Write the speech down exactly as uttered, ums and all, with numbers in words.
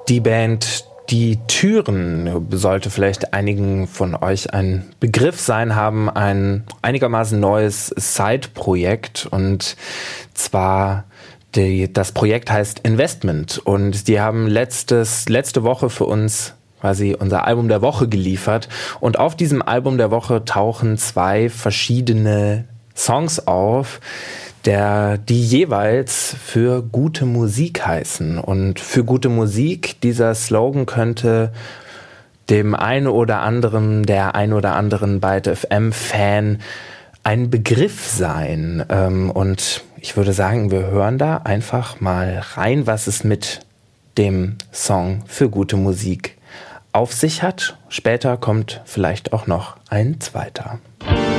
Die Band Die Türen sollte vielleicht einigen von euch ein Begriff sein, haben ein einigermaßen neues Side-Projekt, und zwar die, das Projekt heißt Investment, und die haben letztes, letzte Woche für uns quasi unser Album der Woche geliefert, und auf diesem Album der Woche tauchen zwei verschiedene Songs auf, der, die jeweils für gute Musik heißen. Und für gute Musik, dieser Slogan könnte dem einen oder anderen, der ein oder anderen Byte F M-Fan ein Begriff sein. Und ich würde sagen, wir hören da einfach mal rein, was es mit dem Song für gute Musik auf sich hat. Später kommt vielleicht auch noch ein zweiter.